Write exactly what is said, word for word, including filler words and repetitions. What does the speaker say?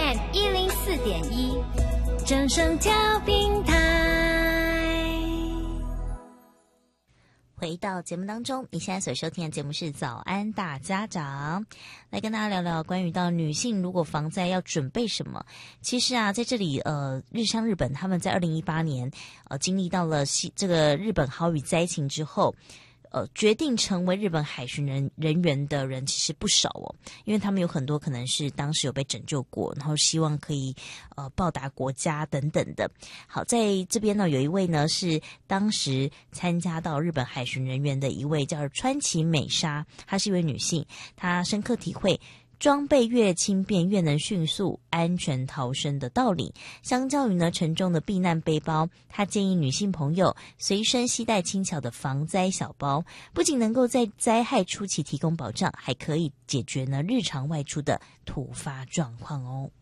M 一零四点一，正声调频台。 回到节目当中，你现在所收听的节目是早安大家长，来跟大家聊聊关于到女性如果防灾要准备什么。其实啊，在这里呃，日商日本他们在二零一八年呃经历到了这个日本豪雨灾情之后，呃，决定成为日本海巡人人员的人其实不少哦，因为他们有很多可能是当时有被拯救过，然后希望可以呃报答国家等等的。好，在这边呢，有一位呢是当时参加到日本海巡人员的一位叫川崎美沙，她是一位女性，她深刻体会装备越轻便越能迅速安全逃生的道理。相较于呢沉重的避难背包，他建议女性朋友随身携带轻巧的防灾小包，不仅能够在灾害初期提供保障，还可以解决呢日常外出的突发状况哦。